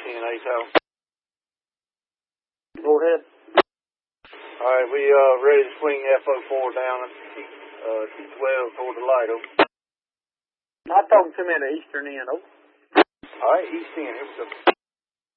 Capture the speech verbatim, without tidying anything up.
ten A tower. Go ahead. All right, we uh ready to swing F O four down at T uh T twelve toward the light. Over. I'm talking to me at the eastern end. Over. All right, east end. Here we go.